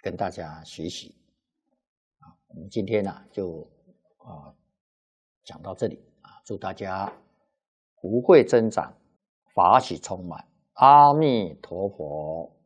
跟大家学习。我们今天就讲到这里祝大家福慧增长，法喜充满，阿弥陀佛。